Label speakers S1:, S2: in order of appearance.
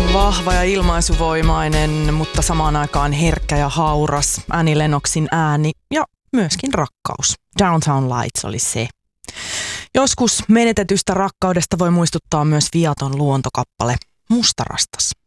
S1: Vahva ja ilmaisuvoimainen, mutta samaan aikaan herkkä ja hauras. Annie Lennoxin ääni ja myöskin rakkaus. Downtown Lights oli se. Joskus menetetystä rakkaudesta voi muistuttaa myös viaton luontokappale Mustarastas.